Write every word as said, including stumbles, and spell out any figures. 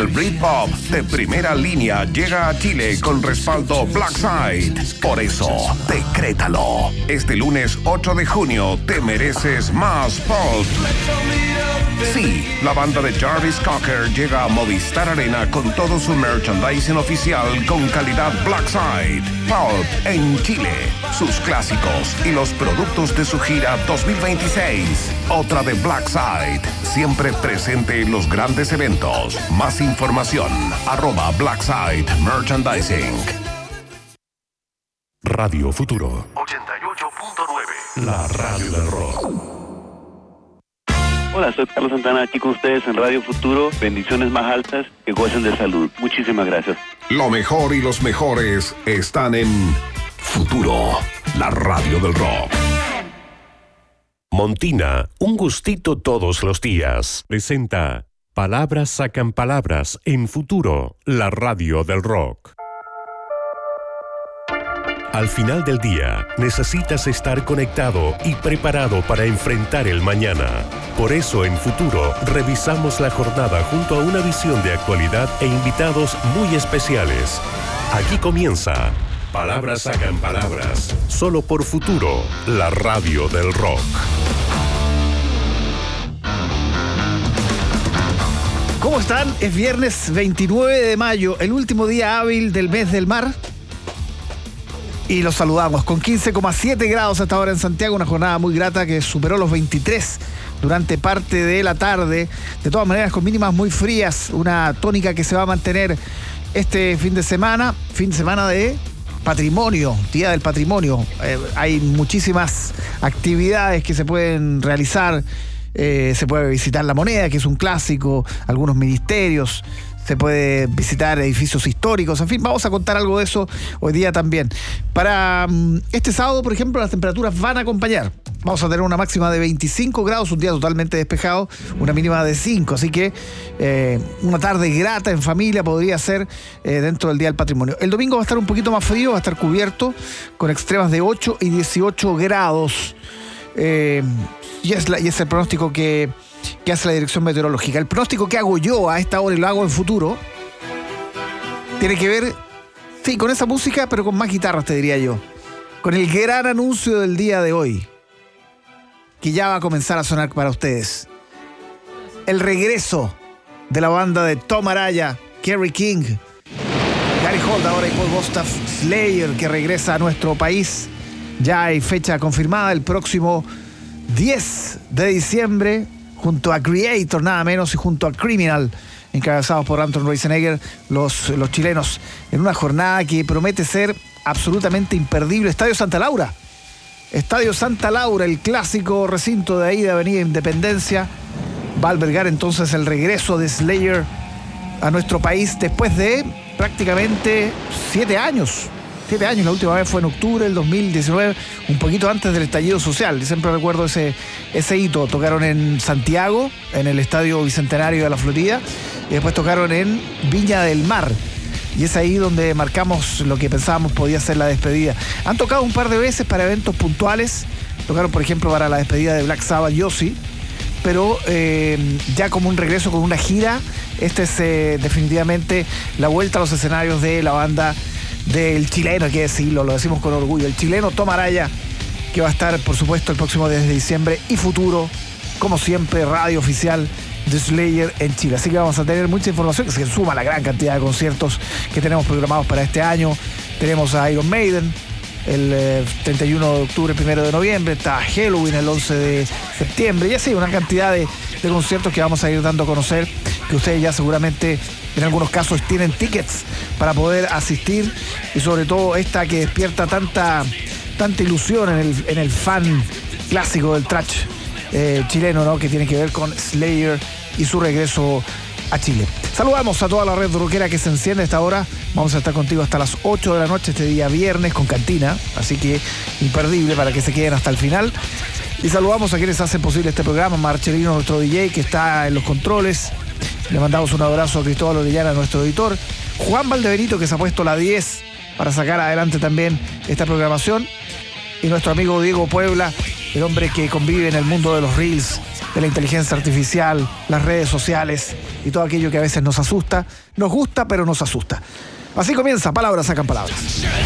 El Britpop de primera línea llega a Chile con respaldo Blackside. Por eso, decrétalo. Este lunes ocho de junio te mereces más pop. Sí, la banda de Jarvis Cocker llega a Movistar Arena con todo su merchandising oficial con calidad Blackside. Pulp en Chile, sus clásicos y los productos de su gira dos mil veintiséis. Otra de Blackside, siempre presente en los grandes eventos. Más información, arroba Blackside Merchandising. Radio Futuro ochenta y ocho punto nueve. La radio del rock. Hola, soy Carlos Santana, aquí con ustedes en Radio Futuro. Bendiciones más altas, que gocen de salud. Muchísimas gracias. Lo mejor y los mejores están en Futuro, la radio del rock. Montina, un gustito todos los días. Presenta Palabras sacan palabras en Futuro, la radio del rock. Al final del día, necesitas estar conectado y preparado para enfrentar el mañana. Por eso, en Futuro, revisamos la jornada junto a una visión de actualidad e invitados muy especiales. Aquí comienza Palabras sacan palabras, solo por Futuro, la radio del rock. ¿Cómo están? Es viernes veintinueve de mayo, el último día hábil del mes del mar. Y los saludamos con quince coma siete grados hasta ahora en Santiago, una jornada muy grata que superó los veintitrés durante parte de la tarde. De todas maneras, con mínimas muy frías, una tónica que se va a mantener este fin de semana, fin de semana de patrimonio, Día del Patrimonio. Eh, hay muchísimas actividades que se pueden realizar. Eh, se puede visitar La Moneda, que es un clásico, algunos ministerios. Se puede visitar edificios históricos, en fin, vamos a contar algo de eso hoy día también. Para um, este sábado, por ejemplo, las temperaturas van a acompañar. Vamos a tener una máxima de veinticinco grados, un día totalmente despejado, una mínima de cinco, así que eh, una tarde grata en familia podría ser eh, dentro del Día del Patrimonio. El domingo va a estar un poquito más frío, va a estar cubierto con extremas de ocho y dieciocho grados. Eh, y, es la, y es el pronóstico que... que hace la dirección meteorológica. El pronóstico que hago yo a esta hora y lo hago en Futuro tiene que ver, sí, con esa música, pero con más guitarras, te diría yo. Con el gran anuncio del día de hoy, que ya va a comenzar a sonar para ustedes. El regreso de la banda de Tom Araya, Kerry King, Gary Holt ahora y Paul Bostaph, Slayer, que regresa a nuestro país. Ya hay fecha confirmada, el próximo diez de diciembre, junto a Creator, nada menos, y junto a Criminal, encabezados por Anton Reisenegger, los, los chilenos, en una jornada que promete ser absolutamente imperdible. Estadio Santa Laura. Estadio Santa Laura, el clásico recinto de ahí de Avenida Independencia, va a albergar entonces el regreso de Slayer a nuestro país después de prácticamente siete años. Siete años, la última vez fue en octubre del dos mil diecinueve, un poquito antes del estallido social. Yo siempre recuerdo ese, ese hito. Tocaron en Santiago, en el Estadio Bicentenario de la Florida, y después tocaron en Viña del Mar. Y es ahí donde marcamos lo que pensábamos podía ser la despedida. Han tocado un par de veces para eventos puntuales. Tocaron, por ejemplo, para la despedida de Black Sabbath, Yossi. Pero eh, ya como un regreso con una gira, esta es eh, definitivamente la vuelta a los escenarios de la banda del chileno, hay que decirlo, lo decimos con orgullo, el chileno Tom Araya, que va a estar, por supuesto, el próximo diez de diciembre, y Futuro, como siempre, radio oficial de Slayer en Chile. Así que vamos a tener mucha información, que se suma a la gran cantidad de conciertos que tenemos programados para este año. Tenemos a Iron Maiden el eh, treinta y uno de octubre, primero de noviembre, está Halloween el once de septiembre, y así una cantidad de, de conciertos que vamos a ir dando a conocer, que ustedes ya seguramente en algunos casos tienen tickets para poder asistir, y sobre todo esta que despierta tanta, tanta ilusión en el, en el fan clásico del thrash eh, chileno, ¿no? Que tiene que ver con Slayer y su regreso a Chile. Saludamos a toda la red rockera que se enciende a esta hora. Vamos a estar contigo hasta las ocho de la noche este día viernes con Cantina, así que imperdible para que se queden hasta el final. Y saludamos a quienes hacen posible este programa: Marcelino, nuestro D J, que está en los controles. Le mandamos un abrazo a Cristóbal Orellana, nuestro editor. Juan Valdebenito, que se ha puesto la diez para sacar adelante también esta programación. Y nuestro amigo Diego Puebla, el hombre que convive en el mundo de los reels de la inteligencia artificial, las redes sociales y todo aquello que a veces nos asusta. Nos gusta, pero nos asusta. Así comienza Palabras Sacan Palabras.